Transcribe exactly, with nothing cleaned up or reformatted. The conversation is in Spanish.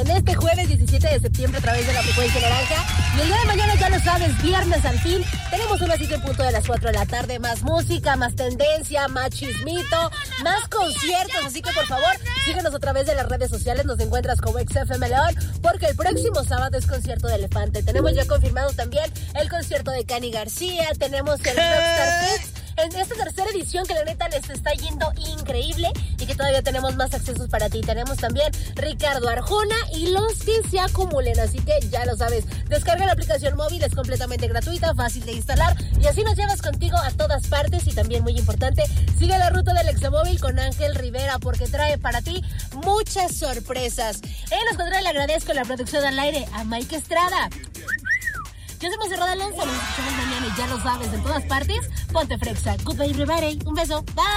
en este jueves diecisiete de septiembre a través de la frecuencia naranja. Y el día de mañana, ya lo sabes, viernes al fin, tenemos una cita en punto de las cuatro de la tarde. Más música, más tendencia, más chismito, más conciertos. Así que por favor, síguenos a través de las redes sociales. Nos encuentras como X F M León, porque el próximo sábado es concierto de Elefante. Tenemos ya confirmado también el concierto de Cani García. Tenemos el Rockstar Fest en esta tercera edición, que la neta les está yendo increíble y que todavía tenemos más accesos para ti. Tenemos también Ricardo Arjona y los que se acumulen, así que ya lo sabes, descarga la aplicación móvil, es completamente gratuita, fácil de instalar y así nos llevas contigo a todas partes. Y también muy importante, sigue la ruta del Examóvil con Ángel Rivera, porque trae para ti muchas sorpresas. En los controles le agradezco la producción al aire a Mike Estrada. Yo soy Monserrat Alonso, nos escuchamos mañana y ya lo sabes, en todas partes, ponte frexa. Goodbye everybody, un beso, bye.